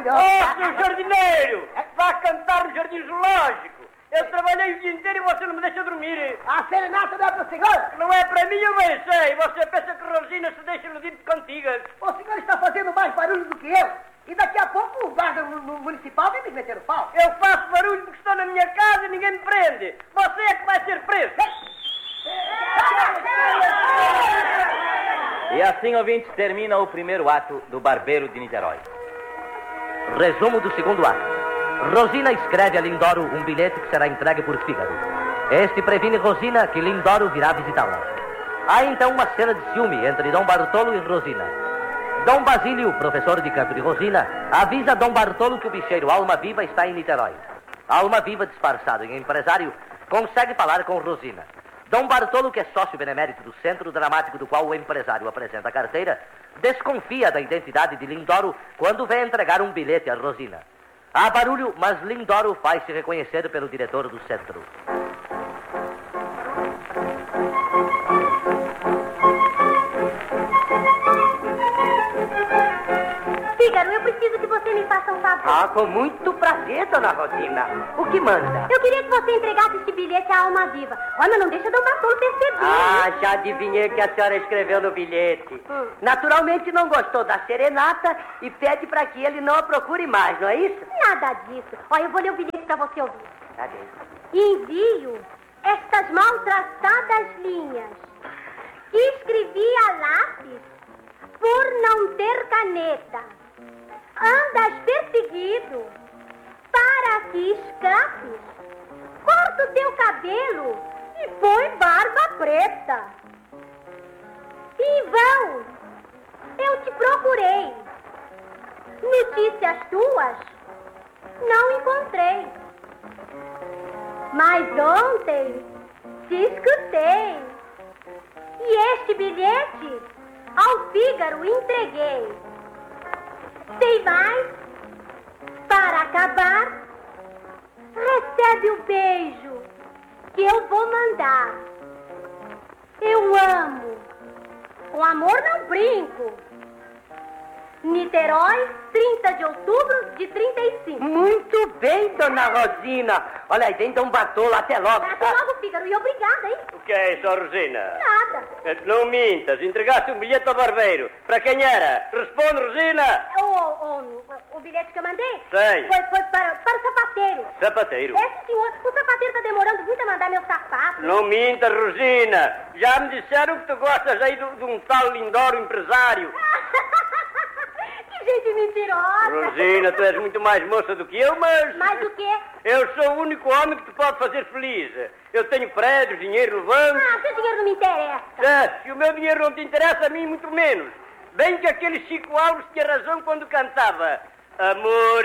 filho. Seu jardineiro! Vá cantar no jardim zoológico. Eu trabalhei o dia inteiro e você não me deixa dormir. A serenata não é para o senhor? Não é para mim, eu bem sei. Você pensa que Rosina se deixa iludir de cantigas. O senhor está fazendo mais barulho do que eu. E daqui a pouco o guarda municipal vem me meter o pau. Eu faço barulho porque estou na minha casa e ninguém me prende. Você é que vai ser preso. E assim, ouvintes, termina o primeiro ato do Barbeiro de Niterói. Resumo do segundo ato. Rosina escreve a Lindoro um bilhete que será entregue por Fígaro. Este previne Rosina que Lindoro virá visitá-la. Há então uma cena de ciúme entre Dom Bartolo e Rosina. Dom Basílio, professor de canto de Rosina, avisa Dom Bartolo que o bicheiro Alma Viva está em Niterói. Alma Viva, disfarçado em empresário, consegue falar com Rosina. Dom Bartolo, que é sócio benemérito do centro dramático do qual o empresário apresenta a carteira, desconfia da identidade de Lindoro quando vem entregar um bilhete a Rosina. Há barulho, mas Lindoro faz-se reconhecer pelo diretor do centro. Fígaro, eu preciso que você me faça um favor. Com muito prazer, dona Rosina. O que manda? Eu queria que você entregasse este bilhete à Alma Viva. Olha, não deixa Dom Bartolo perceber. Já adivinhei que a senhora escreveu no bilhete. Naturalmente não gostou da serenata e pede para que ele não a procure mais, não é isso? Nada disso. Olha, eu vou ler o bilhete para você ouvir. Cadê? Envio estas maltratadas linhas que escrevi a lápis por não ter caneta. Andas perseguido para que escapes. Corta o teu cabelo e põe barba preta. Em vão, eu te procurei. Notícias tuas não encontrei. Mas ontem te escutei. E este bilhete ao Fígaro entreguei. Tem mais? Para acabar, recebe o beijo que eu vou mandar. Eu amo. Com amor não brinco. Niterói, 30 de outubro de 35. Muito bem, dona Rosina. Olha aí, vem Dom Bartolo, até logo. Até logo, Fígaro, e obrigada, hein? O que é isso, Rosina? Nada. Não mintas, entregaste um bilhete ao barbeiro. Para quem era? Responde, Rosina. O bilhete que eu mandei? Sei. Foi para o sapateiro. Sapateiro. Sim, senhor. O sapateiro está demorando muito a mandar meu sapato. Não mintas, Rosina. Já me disseram que tu gostas aí de um tal Lindoro empresário. Que gente mentirosa. Rosina, tu és muito mais moça do que eu, mas... Mais o quê? Eu sou o único homem que te pode fazer feliz. Eu tenho prédios, dinheiro levante. Seu dinheiro não me interessa. Se o meu dinheiro não te interessa, a mim muito menos. Bem que aquele Chico Alves tinha razão quando cantava. Amor